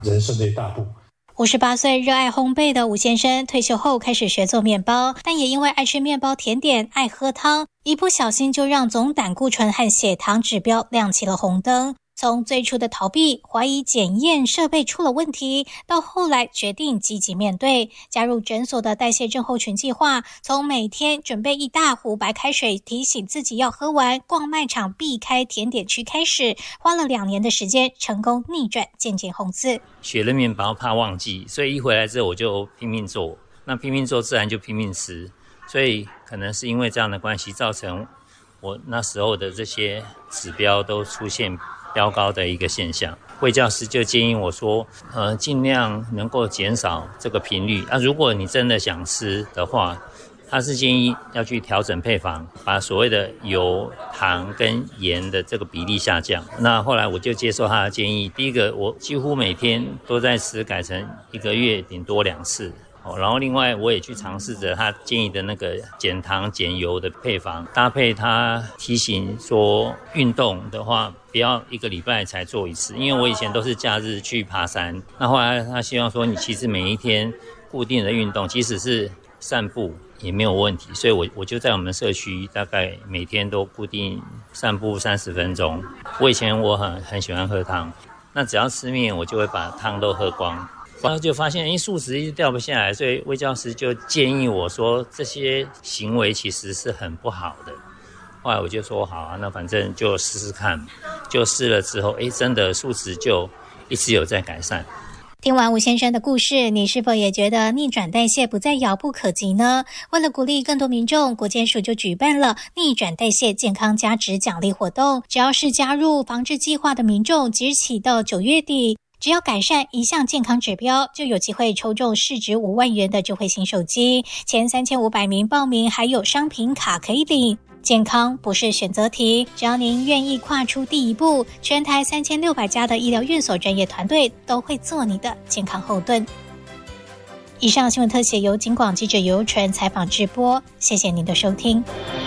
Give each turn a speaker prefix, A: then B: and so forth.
A: 人生的一大步。
B: 58岁热爱烘焙的吴先生退休后开始学做面包，但也因为爱吃面包甜点、爱喝汤，一不小心就让总胆固醇和血糖指标亮起了红灯。从最初的逃避、怀疑检验设备出了问题，到后来决定积极面对，加入诊所的代谢症候群计划，从每天准备一大壶白开水提醒自己要喝完，逛卖场避开甜点区开始，花了2年的时间成功逆转渐渐红字。
C: 学了面包怕忘记，所以一回来之后我就拼命做，那拼命做自然就拼命吃，所以可能是因为这样的关系，造成我那时候的这些指标都出现飙高的一个现象。卫教师就建议我说尽量能够减少这个频率如果你真的想吃的话，他是建议要去调整配方，把所谓的油、糖跟盐的这个比例下降。那后来我就接受他的建议，第一个我几乎每天都在吃，改成1个月顶多2次。然后另外我也去尝试着他建议的那个减糖减油的配方，搭配他提醒说运动的话不要1个礼拜才做一次，因为我以前都是假日去爬山，那后来他希望说你其实每一天固定的运动，即使是散步也没有问题，所以我就在我们社区大概每天都固定散步30分钟。我以前我很喜欢喝汤，那只要吃面我就会把汤都喝光，然后就发现数值一直掉不下来，所以卫教师就建议我说这些行为其实是很不好的。后来我就说好那反正就试试看，就试了之后真的数值就一直有在改善。
B: 听完吴先生的故事，你是否也觉得逆转代谢不再遥不可及呢？为了鼓励更多民众，国健署就举办了逆转代谢健康加值奖励活动，只要是加入防治计划的民众，即日起到9月底，只要改善一项健康指标，就有机会抽中市值5万元的智慧型手机，前3500名报名还有商品卡可以领。健康不是选择题，只要您愿意跨出第一步，全台3600家的医疗院所专业团队都会做你的健康后盾。以上新闻特写由警广记者尤纯采访直播，谢谢您的收听。